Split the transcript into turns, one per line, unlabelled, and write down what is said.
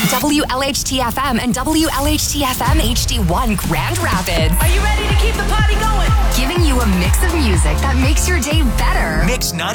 WLHT-FM and WLHT-FM HD1 Grand Rapids.
Are you ready to keep the party going?
Giving you a mix of music that makes your day better.
Mix 90.